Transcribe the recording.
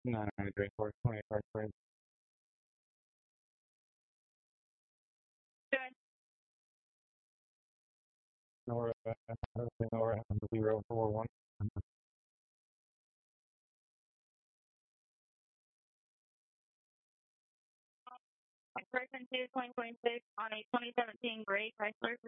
994 25 friends. Good. Nora, Nora 041. Person 2, 2026 on a 2017 gray Chrysler